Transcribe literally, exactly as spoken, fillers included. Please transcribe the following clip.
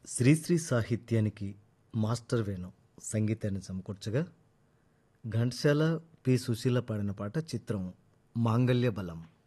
శ్రీశ్రీ సాహిత్యానికి మాస్టర్ వేణు సంగీతాన్ని సమకూర్చగా ఘంటసాల పి సుశీల పాడిన పాట చిత్రం మాంగళ్య బలం.